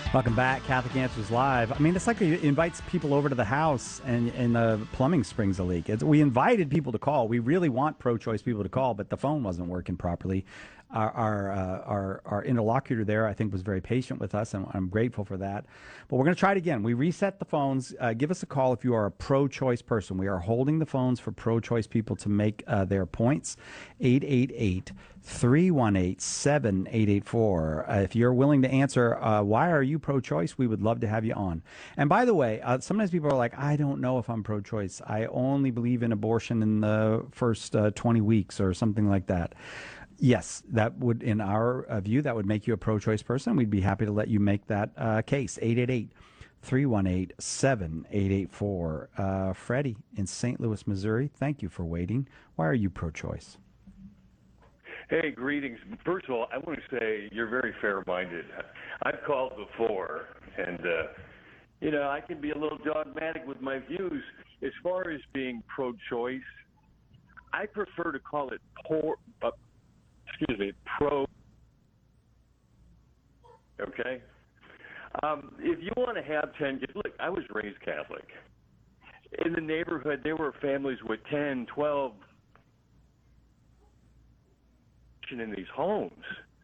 Welcome back, Catholic Answers Live. I mean, it's like it invites people over to the house and the plumbing springs a leak. We invited people to call. We really want pro-choice people to call, but the phone wasn't working properly. Our interlocutor there, I think, was very patient with us, and I'm grateful for that. But we're going to try it again. We reset the phones. Give us a call if you are a pro-choice person. We are holding the phones for pro-choice people to make their points. 888-318-7884. If you're willing to answer, why are you pro-choice? We would love to have you on. And by the way, sometimes people are like, I don't know if I'm pro-choice. I only believe in abortion in the first 20 weeks or something like that. Yes, that would, in our view, that would make you a pro-choice person. We'd be happy to let you make that case. 888-318-7884. Freddie in St. Louis, Missouri, thank you for waiting. Why are you pro-choice? Hey, greetings. First of all, I want to say you're very fair-minded. I've called before, and, I can be a little dogmatic with my views. As far as being pro-choice, I prefer to call it pro. Okay? If you want to have 10 kids, look, I was raised Catholic. In the neighborhood, there were families with 10, 12 in these homes.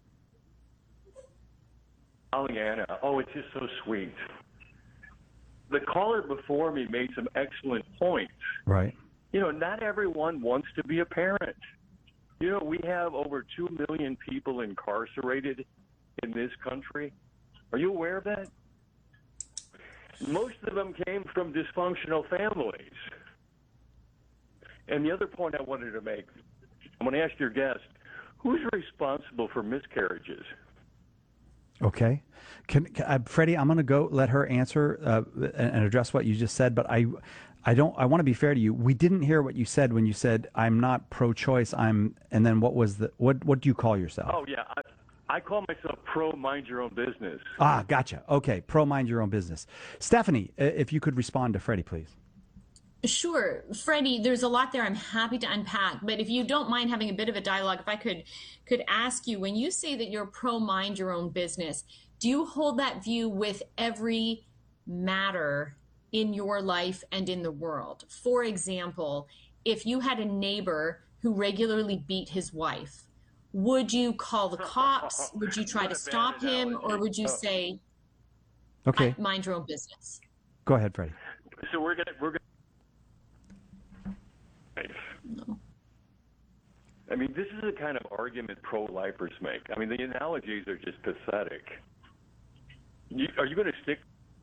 Pollyanna, it's just so sweet. The caller before me made some excellent points. Right. Not everyone wants to be a parent. We have over 2 million people incarcerated in this country. Are you aware of that? Most of them came from dysfunctional families. And the other point I wanted to make, I'm going to ask your guest, who's responsible for miscarriages? Okay. Freddie, I'm going to go let her answer and address what you just said, but I want to be fair to you. We didn't hear what you said when you said I'm not pro-choice. And then what do you call yourself? Oh yeah, I call myself pro mind your own business. Ah, gotcha. Okay, pro mind your own business. Stephanie, if you could respond to Freddie, please. Sure. Freddie, there's a lot there I'm happy to unpack, but if you don't mind having a bit of a dialogue, if I could ask you, when you say that you're pro mind your own business, do you hold that view with every matter in your life and in the world? For example, if you had a neighbor who regularly beat his wife, would you call the cops? Would you try to stop him? Or would you say, okay, mind your own business? Go ahead, Freddie. So we're gonna. No. I mean, this is the kind of argument pro-lifers make. I mean, the analogies are just pathetic. Are you going to stick?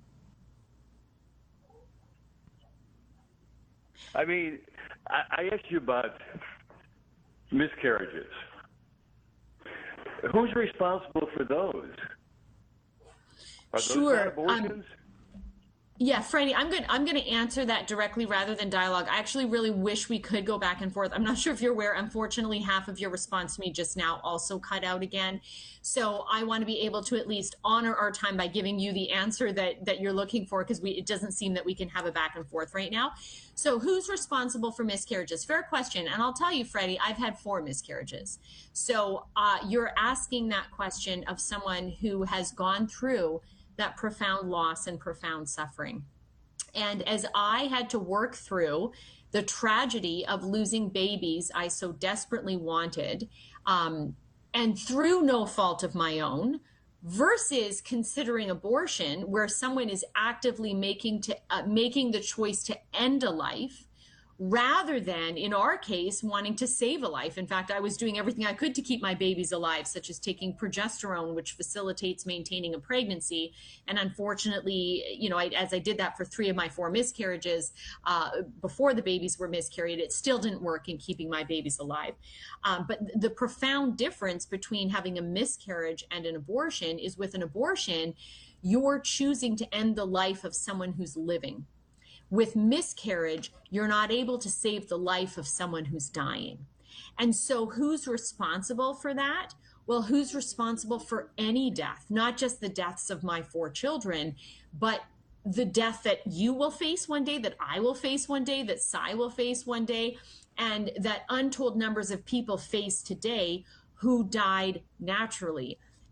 I mean, I asked you about miscarriages. Who's responsible for those? Are those not abortions? Yeah, Freddie, I'm going to answer that directly rather than dialogue. I actually really wish we could go back and forth. I'm not sure if you're aware, unfortunately, half of your response to me just now also cut out again. So I want to be able to at least honor our time by giving you the answer that you're looking for, because it doesn't seem that we can have a back and forth right now. So who's responsible for miscarriages? Fair question. And I'll tell you, Freddie, I've had 4 miscarriages. So you're asking that question of someone who has gone through that profound loss and profound suffering. And as I had to work through the tragedy of losing babies I so desperately wanted, and through no fault of my own, versus considering abortion, where someone is actively making the choice to end a life, rather than, in our case, wanting to save a life. In fact, I was doing everything I could to keep my babies alive, such as taking progesterone, which facilitates maintaining a pregnancy. And unfortunately, as I did that for 3 of my 4 miscarriages, before the babies were miscarried, it still didn't work in keeping my babies alive. But the profound difference between having a miscarriage and an abortion is, with an abortion, you're choosing to end the life of someone who's living. With miscarriage, you're not able to save the life of someone who's dying. And so who's responsible for that? Well, who's responsible for any death, not just the deaths of my 4 children, but the death that you will face one day, that I will face one day, that Cy will face one day, and that untold numbers of people face today who died naturally.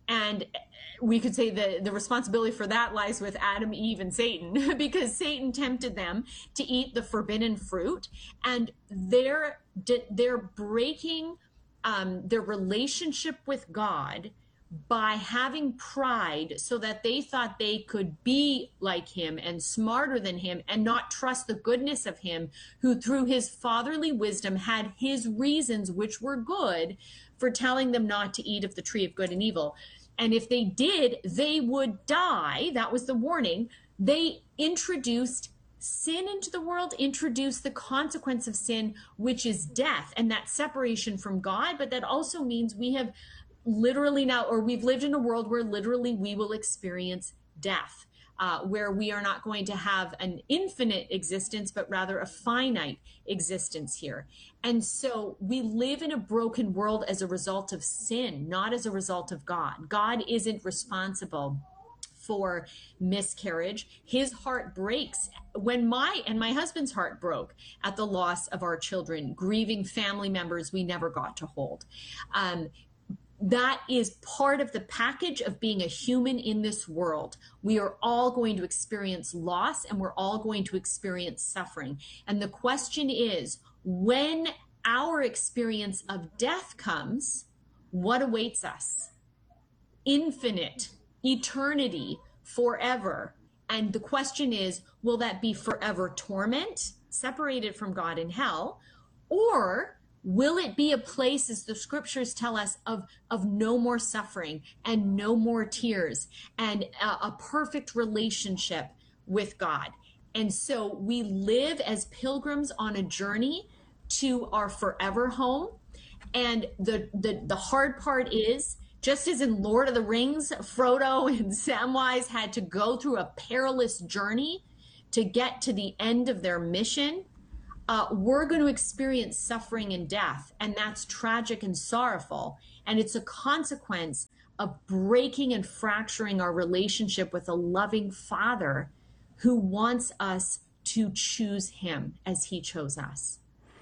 And we could say the responsibility for that lies with Adam, Eve, and Satan, because Satan tempted them to eat the forbidden fruit, and they're breaking their relationship with God by having pride, so that they thought they could be like him and smarter than him and not trust the goodness of him, who through his fatherly wisdom had his reasons, which were good, for telling them not to eat of the tree of good and evil. And if they did, they would die. That was the warning. They introduced sin into the world, introduced the consequence of sin, which is death, and that separation from God. But that also means we have literally now, or we've lived in a world where literally we will experience death, where we are not going to have an infinite existence, but rather a finite existence here. And so we live in a broken world as a result of sin, not as a result of God. God isn't responsible for miscarriage. His heart breaks when my husband's heart broke at the loss of our children, grieving family members we never got to hold. That is part of the package of being a human in this world. We are all going to experience loss, and we're all going to experience suffering. And the question is, when our experience of death comes, what awaits us? Infinite, eternity, forever. And the question is, will that be forever torment, separated from God in hell, or will it be a place, as the scriptures tell us, of no more suffering and no more tears and a perfect relationship with God? And so we live as pilgrims on a journey to our forever home. And the hard part is, just as in Lord of the Rings, Frodo and Samwise had to go through a perilous journey to get to the end of their mission, we're going to experience suffering and death, and that's tragic and sorrowful. And it's a consequence of breaking and fracturing our relationship with a loving Father who wants us to choose him as he chose us.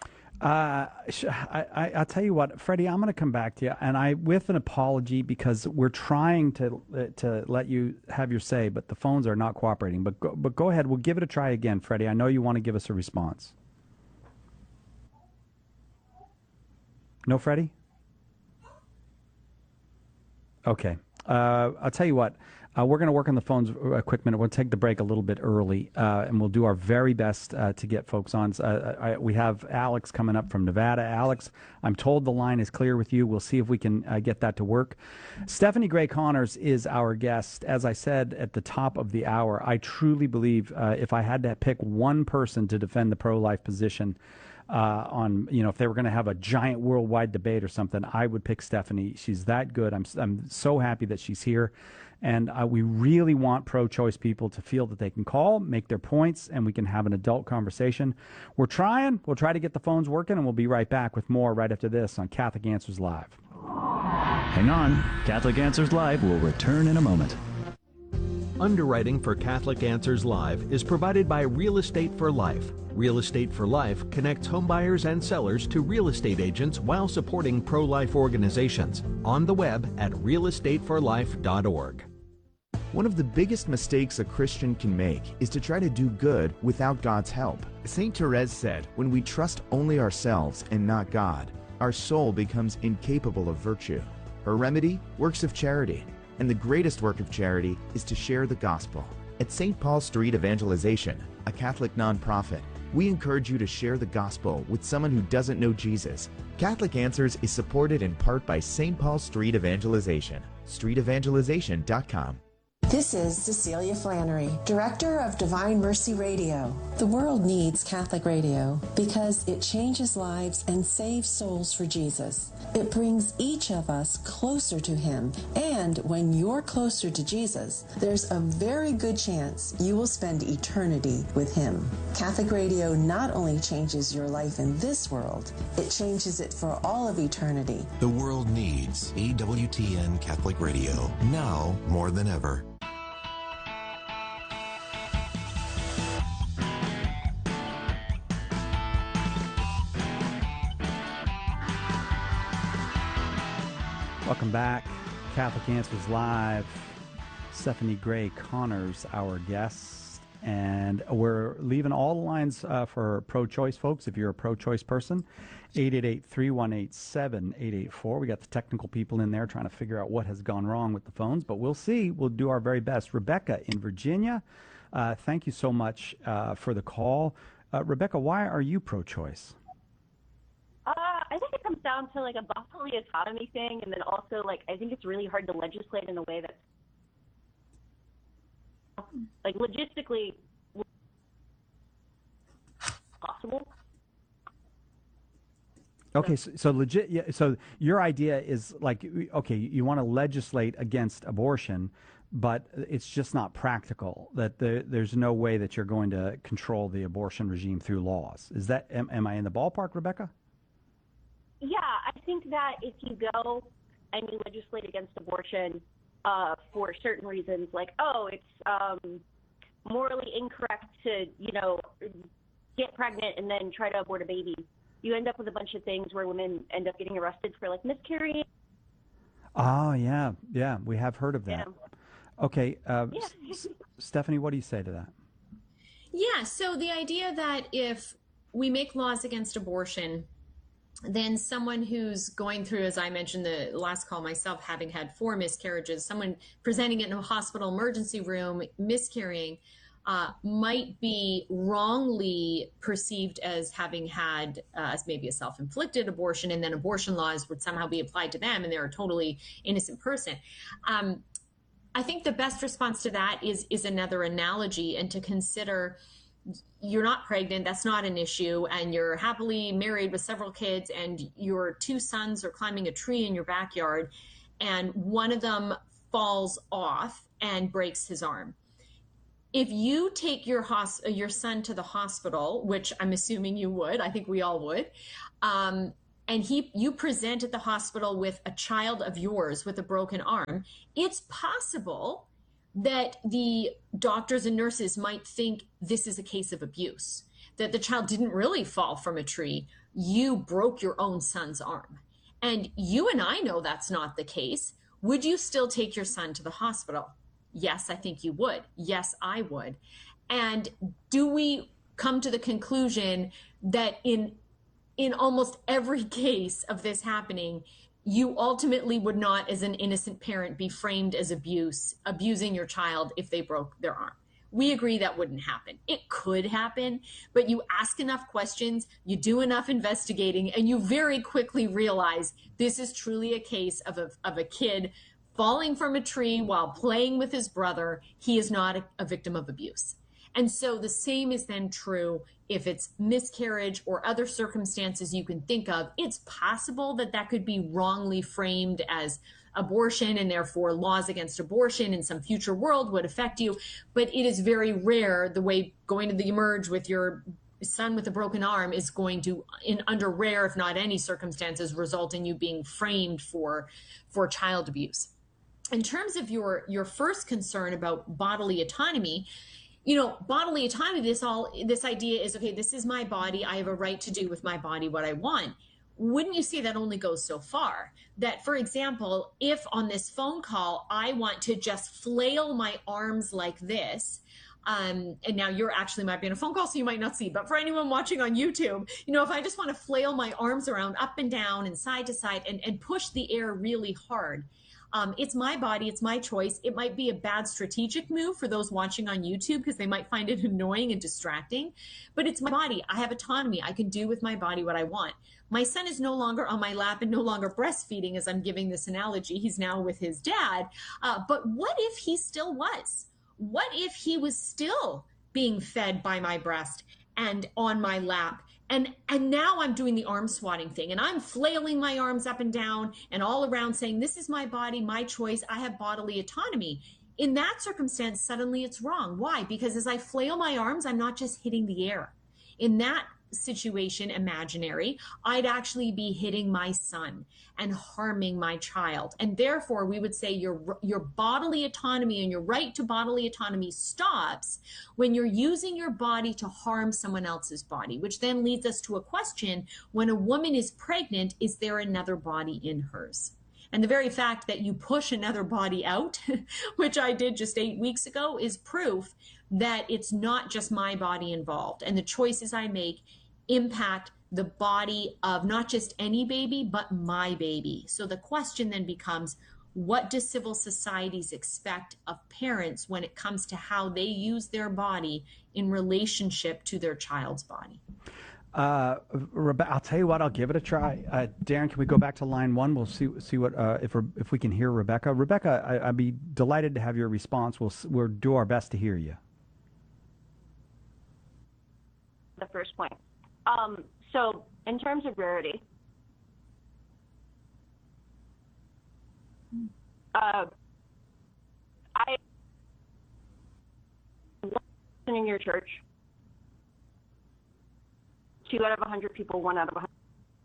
I'll tell you what, Freddie, I'm going to come back to you, and with an apology, because we're trying to let you have your say, but the phones are not cooperating. But go ahead. We'll give it a try again, Freddie. I know you want to give us a response. No, Freddie? Okay. I'll tell you what. We're going to work on the phones a quick minute. We'll take the break a little bit early, and we'll do our very best to get folks on. We have Alex coming up from Nevada. Alex, I'm told the line is clear with you. We'll see if we can get that to work. Stephanie Gray Connors is our guest. As I said at the top of the hour, I truly believe if I had to pick one person to defend the pro-life position, if they were going to have a giant worldwide debate or something, I would pick Stephanie. She's that good. I'm so happy that she's here. And we really want pro-choice people to feel that they can call, make their points, and we can have an adult conversation. We're trying. We'll try to get the phones working, and we'll be right back with more right after this on Catholic Answers Live. Hang on. Catholic Answers Live will return in a moment. Underwriting for Catholic Answers Live is provided by Real Estate for Life. Real Estate for Life connects homebuyers and sellers to real estate agents while supporting pro-life organizations. On the web at realestateforlife.org. One of the biggest mistakes a Christian can make is to try to do good without God's help. St. Therese said, when we trust only ourselves and not God, our soul becomes incapable of virtue. Her remedy? Works of charity. And the greatest work of charity is to share the gospel. At St. Paul Street Evangelization, a Catholic nonprofit, we encourage you to share the gospel with someone who doesn't know Jesus. Catholic Answers is supported in part by St. Paul Street Evangelization, streetevangelization.com. This is Cecilia Flannery, Director of Divine Mercy Radio. The world needs Catholic radio because it changes lives and saves souls for Jesus. It brings each of us closer to Him, and when you're closer to Jesus, there's a very good chance you will spend eternity with Him. Catholic radio not only changes your life in this world, it changes it for all of eternity. The world needs EWTN Catholic Radio, now more than ever. Welcome back. Catholic Answers Live. Stephanie Gray Connors, our guest. And we're leaving all the lines for pro-choice folks. If you're a pro-choice person, 888-318-7884. We got the technical people in there trying to figure out what has gone wrong with the phones, but we'll see. We'll do our very best. Rebecca in Virginia, thank you so much for the call. Rebecca, why are you pro-choice? I think it comes down to like a bodily autonomy thing, and then also like I think it's really hard to legislate in a way that's like logistically possible. Okay, so legit. Yeah, so your idea is like, okay, you want to legislate against abortion, but it's just not practical. That there's no way that you're going to control the abortion regime through laws. Is that? Am I in the ballpark, Rebecca? Yeah, I think that if you go and you legislate against abortion for certain reasons, like, oh, it's morally incorrect to, get pregnant and then try to abort a baby, you end up with a bunch of things where women end up getting arrested for, like, miscarrying. Oh, yeah, we have heard of that. Yeah. Okay, Stephanie, what do you say to that? Yeah, so the idea that if we make laws against abortion, then someone who's going through, as I mentioned the last call myself, having had 4 miscarriages, someone presenting in a hospital emergency room miscarrying, might be wrongly perceived as having had as maybe a self-inflicted abortion, and then abortion laws would somehow be applied to them and they're a totally innocent person. I think the best response to that is another analogy, and to consider you're not pregnant, that's not an issue, and you're happily married with several kids, and your 2 sons are climbing a tree in your backyard, and one of them falls off and breaks his arm. If you take your son to the hospital, which I'm assuming you would, I think we all would, and you present at the hospital with a child of yours with a broken arm, it's possible that the doctors and nurses might think this is a case of abuse, that the child didn't really fall from a tree. You broke your own son's arm. And you and I know that's not the case. Would you still take your son to the hospital? Yes, I think you would. Yes, I would. And do we come to the conclusion that in almost every case of this happening, you ultimately would not, as an innocent parent, be framed as abusing your child if they broke their arm? We agree that wouldn't happen. It could happen, but you ask enough questions, you do enough investigating, and you very quickly realize this is truly a case of a kid falling from a tree while playing with his brother. He is not a victim of abuse. And so the same is then true if it's miscarriage or other circumstances you can think of. It's possible that that could be wrongly framed as abortion, and therefore laws against abortion in some future world would affect you. But it is very rare. The way going to the Emerge with your son with a broken arm is going to, under rare, if not any circumstances, result in you being framed for child abuse. In terms of your first concern about bodily autonomy, bodily autonomy, this idea is, okay, this is my body. I have a right to do with my body what I want. Wouldn't you say that only goes so far? That, for example, if on this phone call, I want to just flail my arms like this, and now you're actually might be on a phone call, so you might not see, but for anyone watching on YouTube, if I just want to flail my arms around up and down and side to side and push the air really hard, it's my body, it's my choice. It might be a bad strategic move for those watching on YouTube because they might find it annoying and distracting, but it's my body. I have autonomy. I can do with my body what I want. My son is no longer on my lap and no longer breastfeeding, as I'm giving this analogy. He's now with his dad. But what if he still was? What if he was still being fed by my breast and on my lap? And now I'm doing the arm swatting thing, and I'm flailing my arms up and down and all around saying, this is my body, my choice. I have bodily autonomy. In that circumstance, suddenly it's wrong. Why? Because as I flail my arms, I'm not just hitting the air. In that situation, imaginary, I'd actually be hitting my son and harming my child. And therefore, we would say your bodily autonomy and your right to bodily autonomy stops when you're using your body to harm someone else's body, which then leads us to a question: when a woman is pregnant, is there another body in hers? And the very fact that you push another body out, which I did just 8 weeks ago, is proof that it's not just my body involved. And the choices I make impact the body of not just any baby, but my baby. So the question then becomes, what do civil societies expect of parents when it comes to how they use their body in relationship to their child's body? I'll tell you what, I'll give it a try. Darren, can we go back to line 1? We'll see what if we can hear Rebecca. Rebecca, I'd be delighted to have your response. We'll do our best to hear you. The first point. So in terms of rarity, in your church, 2 out of 100 people, 1 out of 100.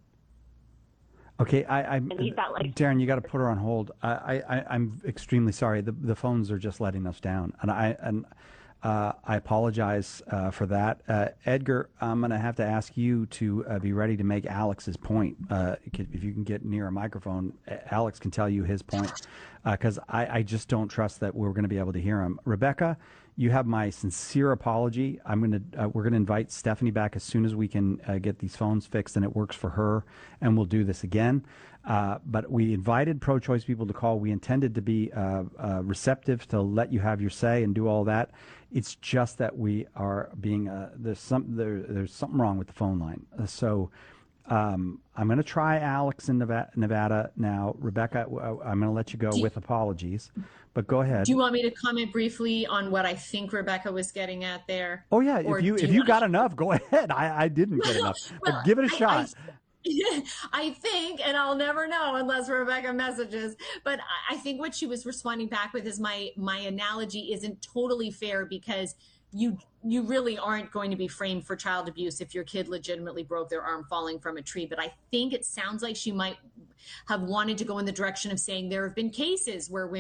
Okay, Darren, you got to put her on hold. I'm extremely sorry. The phones are just letting us down, and I apologize for that. Edgar, I'm going to have to ask you to be ready to make Alex's point. If you can get near a microphone, Alex can tell you his point, because I just don't trust that we're going to be able to hear him. Rebecca, you have my sincere apology. We're going to invite Stephanie back as soon as we can get these phones fixed and it works for her, and we'll do this again. But we invited pro-choice people to call. We intended to be receptive to let you have your say and do all that. It's just that we are being there's something wrong with the phone line. So I'm going to try Alex in Nevada now. Rebecca, I'm going to let you go with apologies, but go ahead. Do you want me to comment briefly on what I think Rebecca was getting at there? Oh yeah, if you got enough, go ahead. I didn't get enough, but give it a shot. I think, and I'll never know unless Rebecca messages, but I think what she was responding back with is my analogy isn't totally fair, because you really aren't going to be framed for child abuse if your kid legitimately broke their arm falling from a tree. But I think it sounds like she might have wanted to go in the direction of saying there have been cases where women